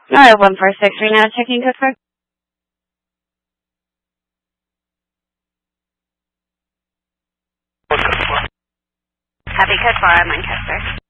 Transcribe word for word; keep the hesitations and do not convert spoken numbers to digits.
Alright, one four six three now, checking code for. Copy code four, I'm Lancaster.